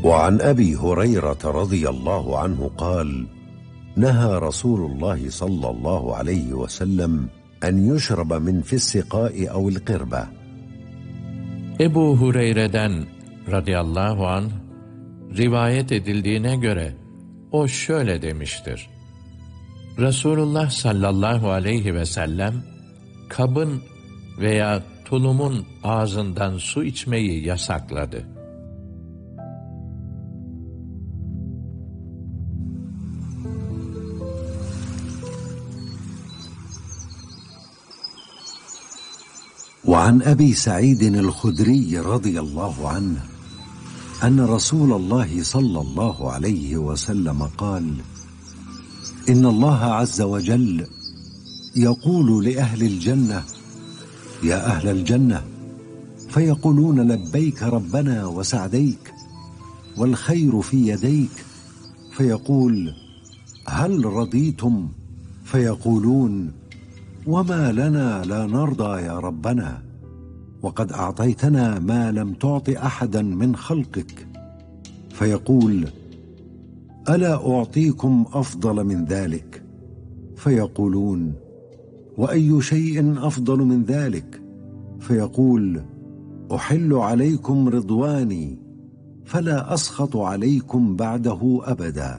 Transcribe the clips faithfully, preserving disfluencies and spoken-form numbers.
وعن أبي هريرة رضي الله عنه قال: نهى رسول الله صلى الله عليه وسلم أن يشرب من في السقاء أو القربة. Ebu Hureyre'den radıyallahu anh rivayet edildiğine göre o şöyle demiştir: Resulullah sallallahu aleyhi ve sellem kabın veya tulumun ağzından su içmeyi yasakladı. وعن أبي سعيد الخدري رضي الله عنه أن رسول الله صلى الله عليه وسلم قال: إن الله عز وجل يقول لأهل الجنة: يا أهل الجنة، فيقولون لبيك ربنا وسعديك والخير في يديك، فيقول: هل رضيتم؟ فيقولون: وما لنا لا نرضى يا ربنا، وقد أعطيتنا ما لم تعط أحدا من خلقك. فيقول: ألا أعطيكم أفضل من ذلك؟ فيقولون: وأي شيء أفضل من ذلك؟ فيقول: أحل عليكم رضواني فلا أسخط عليكم بعده أبدا.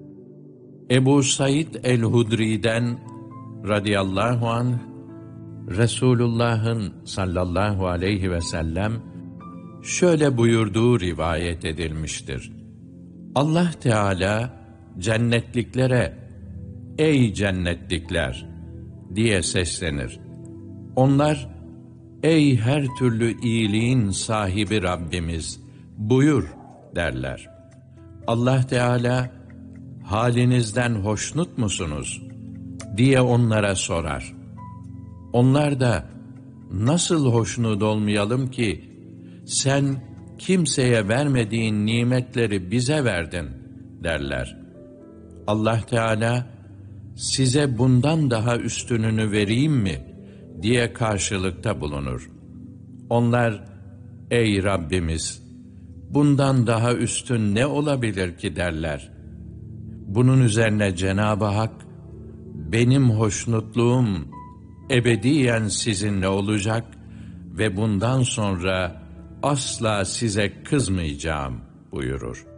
Ebu Said el-Hudri'den radıyallahu anh, Resulullah'ın sallallahu aleyhi ve sellem şöyle buyurduğu rivayet edilmiştir: Allah Teala cennetliklere "Ey cennetlikler!" diye seslenir. Onlar, "Ey her türlü iyiliğin sahibi Rabbimiz, buyur!" derler. Allah Teala, "Halinizden hoşnut musunuz?" diye onlara sorar. Onlar da, "Nasıl hoşnut olmayalım ki? Sen kimseye vermediğin nimetleri bize verdin," derler. Allah Teala, "Size bundan daha üstününü vereyim mi?" diye karşılıkta bulunur. Onlar, "Ey Rabbimiz, bundan daha üstün ne olabilir ki?" derler. Bunun üzerine Cenab-ı Hak, "Benim hoşnutluğum ebediyen sizinle olacak ve bundan sonra asla size kızmayacağım," buyurur.